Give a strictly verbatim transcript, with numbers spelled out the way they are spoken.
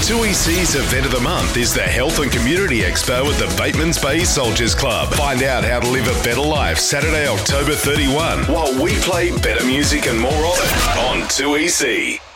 two E C's event of the month is the Health and Community Expo at the Bateman's Bay Soldiers Club. Find out how to live a better life Saturday, October thirty-first, while we play better music and more of it on two E C.